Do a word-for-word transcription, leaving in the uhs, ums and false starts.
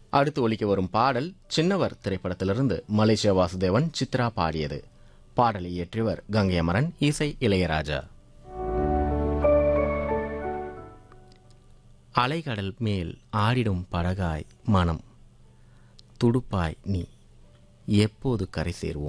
அடுத்து ஒலிக்க வரும் பாடல் சின்னவர் திரைப்படத்திலிருந்து மலேசியா வாசுதேவன் சித்ரா பாடியது. பாடலை இயற்றியவர் கங்கை அமரன், இசை இளையராஜா. அலைகடல் மேல் ஆடிடும் படகாய் மனம் துடுப்பாய் நீ எப்போது கரை சேர்வோம்.